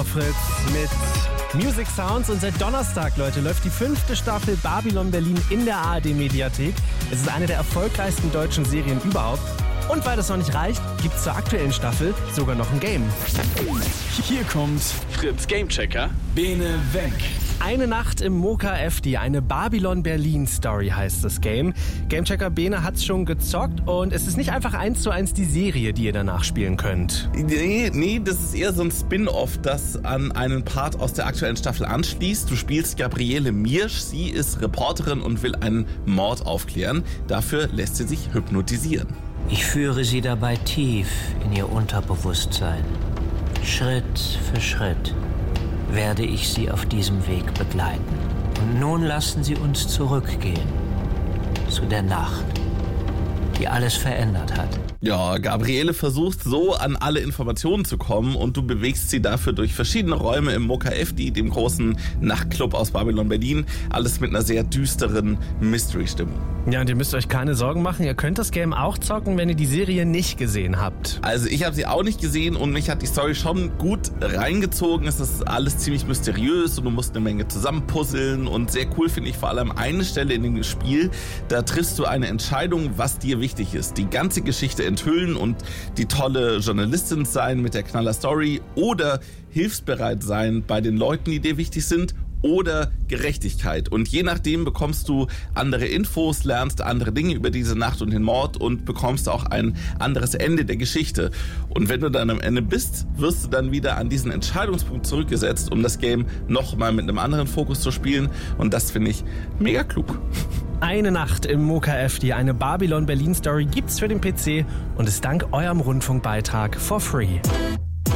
auf Fritz mit Music Sounds. Und seit Donnerstag, Leute, läuft die 5. Staffel Babylon Berlin in der ARD-Mediathek. Es ist eine der erfolgreichsten deutschen Serien überhaupt. Und weil das noch nicht reicht, gibt es zur aktuellen Staffel sogar noch ein Game. Hier kommt Fritz Gamechecker. Bene Wenk. Eine Nacht im Mocha FD, eine Babylon Berlin Story heißt das Game. Gamechecker Bene hat's schon gezockt und es ist nicht einfach 1:1 die Serie, die ihr danach spielen könnt. Nee, das ist eher so ein Spin-Off, das an einen Part aus der aktuellen Staffel anschließt. Du spielst Gabriele Miersch, sie ist Reporterin und will einen Mord aufklären. Dafür lässt sie sich hypnotisieren. Ich führe sie dabei tief in ihr Unterbewusstsein. Schritt für Schritt werde ich sie auf diesem Weg begleiten. Und nun lassen Sie uns zurückgehen zu der Nacht, die alles verändert hat. Ja, Gabriele versucht so an alle Informationen zu kommen und du bewegst sie dafür durch verschiedene Räume im Mocha FD, dem großen Nachtclub aus Babylon Berlin. Alles mit einer sehr düsteren Mystery-Stimmung. Ja, und ihr müsst euch keine Sorgen machen, ihr könnt das Game auch zocken, wenn ihr die Serie nicht gesehen habt. Also ich habe sie auch nicht gesehen und mich hat die Story schon gut reingezogen. Es ist alles ziemlich mysteriös und du musst eine Menge zusammenpuzzeln und sehr cool finde ich vor allem eine Stelle in dem Spiel, da triffst du eine Entscheidung, was dir wichtig ist. Die ganze Geschichte enthüllen und die tolle Journalistin sein mit der Knaller-Story oder hilfsbereit sein bei den Leuten, die dir wichtig sind oder Gerechtigkeit. Und je nachdem bekommst du andere Infos, lernst andere Dinge über diese Nacht und den Mord und bekommst auch ein anderes Ende der Geschichte. Und wenn du dann am Ende bist, wirst du dann wieder an diesen Entscheidungspunkt zurückgesetzt, um das Game nochmal mit einem anderen Fokus zu spielen. Und das finde ich mega klug. Eine Nacht im Mocha FD, eine Babylon Berlin Story gibt's für den PC und ist dank eurem Rundfunkbeitrag for free.